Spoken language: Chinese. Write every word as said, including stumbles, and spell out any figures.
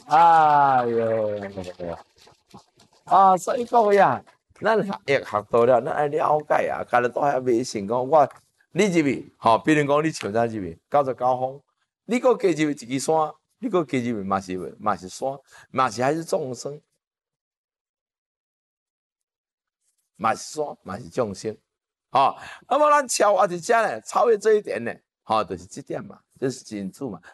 哎哟，啊，所以讲呀，咱学业学到了，咱爱了解啊，家己都还未成讲我，你入去，吼，比如讲你像咱入去九十九峰，你搁加入一支山，你搁加入嘛是嘛是山，嘛是还是众生，嘛是山，嘛是众生，吼，那么咱超越一只呢，超越这一点呢，吼，就是这点嘛，这是真主嘛，